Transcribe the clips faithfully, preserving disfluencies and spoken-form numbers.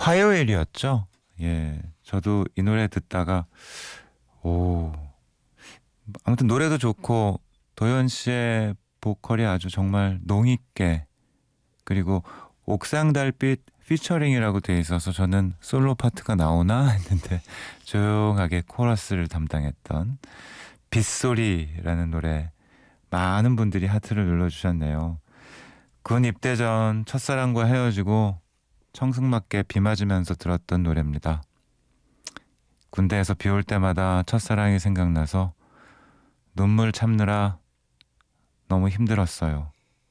화요일이었죠. 예, 저도 이 노래 듣다가 오, 아무튼 노래도 좋고 도현 씨의 보컬이 아주 정말 농있게, 그리고 옥상 달빛 피처링이라고 돼 있어서 저는 솔로 파트가 나오나 했는데 조용하게 코러스를 담당했던 빗소리라는 노래, 많은 분들이 하트를 눌러주셨네요. 군 입대 전 첫사랑과 헤어지고 청승맞게 비 맞으면서 들었던 노래입니다. 군대에서 비 올 때마다 첫사랑이 생각나서 눈물 참느라 너무 힘들었어요.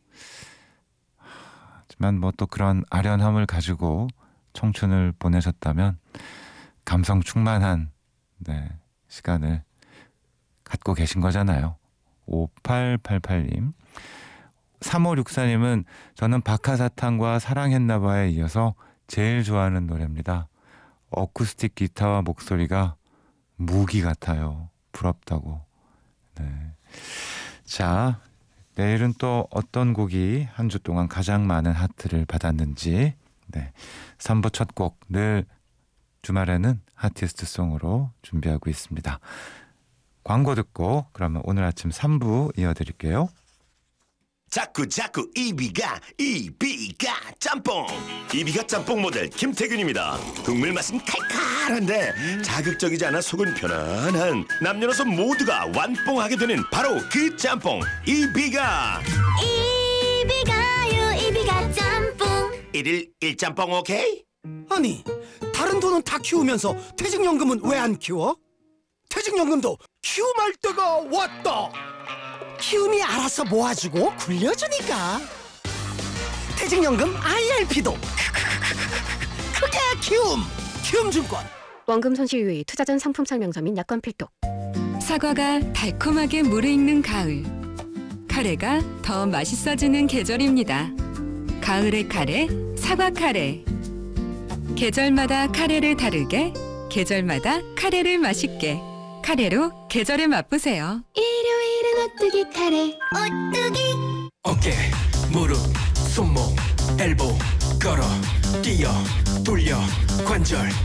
하지만 뭐 또 그런 아련함을 가지고 청춘을 보내셨다면 감성 충만한 네, 시간을 갖고 계신 거잖아요. 오팔팔팔 님. 삼오육사 님은 저는 박하사탕과 사랑했나봐에 이어서 제일 좋아하는 노래입니다. 어쿠스틱 기타와 목소리가 무기 같아요. 부럽다고. 네. 자, 내일은 또 어떤 곡이 한 주 동안 가장 많은 하트를 받았는지, 네, 삼 부 첫 곡 늘 주말에는 아티스트 송으로 준비하고 있습니다. 광고 듣고 그러면 오늘 아침 삼 부 이어드릴게요. 자꾸 자꾸 이비가 이비가 짬뽕, 이비가 짬뽕 모델 김태균입니다. 국물 맛은 칼칼한데 음. 자극적이지 않아 속은 편안한 남녀노소 모두가 완뽕하게 되는 바로 그 짬뽕 이비가. 이비가요 이비가 짬뽕. 일일 일 짬뽕 오케이? 아니, 다른 돈은 다 키우면서 퇴직연금은 왜 안 키워? 퇴직연금도 키움할 때가 왔다. 키움이 알아서 모아주고 굴려주니까. 퇴직연금 아이알피도 크게 키움. 키움증권. 원금 손실 유의, 투자 전 상품 설명서 및 약관 필독. 사과가 달콤하게 무르익는 가을. 카레가 더 맛있어지는 계절입니다. 가을의 카레, 사과 카레. 계절마다 카레를 다르게, 계절마다 카레를 맛있게. 카레로 계절을 맛보세요. 일요일은 오뚜기 카레. 오뚜기. 어깨, 무릎, 손목, 엘보, 걸어, 뛰어, 돌려, 관절